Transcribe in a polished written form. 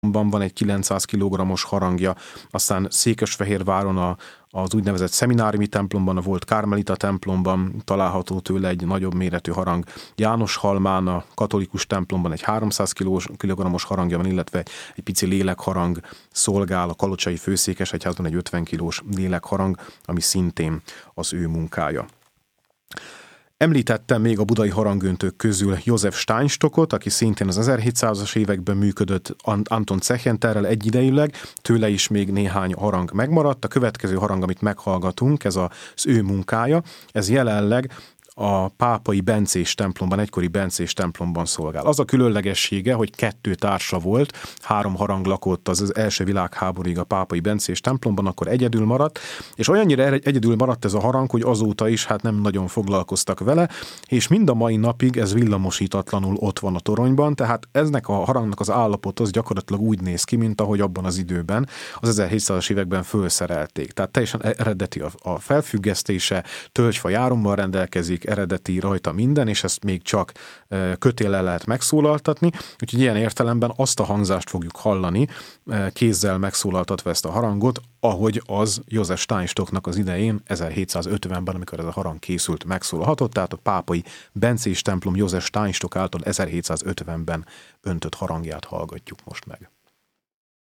van egy 900 kg-os harangja, aztán Székesfehérváron az úgynevezett szemináriumi templomban, a volt Kármelita templomban található tőle egy nagyobb méretű harang. Jánoshalmán a katolikus templomban egy 300 kg-os harangja van, illetve egy pici lélekharang szolgál a kalocsai főszékesegyházban, egy 50 kg-s lélekharang, ami szintén az ő munkája. Említettem még a budai harangöntők közül József Steinstockot, aki szintén az 1700-as években működött Anton Zechenterrel egyidejűleg, tőle is még néhány harang megmaradt. A következő harang, amit meghallgatunk, ez az ő munkája, ez jelenleg a pápai bencés templomban, egykori bencés templomban szolgál. Az a különlegessége, hogy 2 társa volt, 3 harang lakott az első világháborúig a pápai bencés templomban, akkor egyedül maradt, és olyannyira egyedül maradt ez a harang, hogy azóta is nem nagyon foglalkoztak vele, és mind a mai napig ez villamosítatlanul ott van a toronyban, tehát eznek a harangnak az állapot az gyakorlatilag úgy néz ki, mint ahogy abban az időben, az 1700-as években fölszerelték. Tehát teljesen eredeti a felfüggesztése, tölgyfa járommal rendelkezik, eredeti rajta minden, és ezt még csak kötéllel lehet megszólaltatni, úgyhogy ilyen értelemben azt a hangzást fogjuk hallani, kézzel megszólaltatva ezt a harangot, ahogy az József Steinstocknak az idején, 1750-ben, amikor ez a harang készült, megszólalhatott, tehát a pápai bencés templom József Steinstock által 1750-ben öntött harangját hallgatjuk most meg.